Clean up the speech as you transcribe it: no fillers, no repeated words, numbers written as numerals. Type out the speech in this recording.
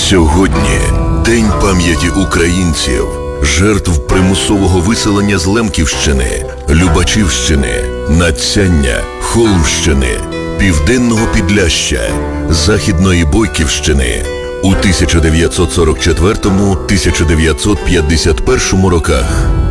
Сьогодні День пам'яті українців, жертв примусового виселення з Лемківщини, Любачівщини, Надсяння, Холмщини, Південного Підляшшя, Західної Бойківщини у 1944-1951 роках.